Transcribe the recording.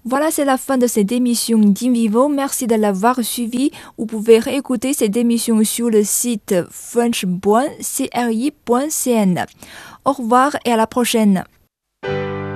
Voilà, c'est la fin de cette émission d'Invivo. Merci de l'avoir suivi. Vous pouvez réécouter cette émission sur le site french.cri.cn. Au revoir et à la prochaine.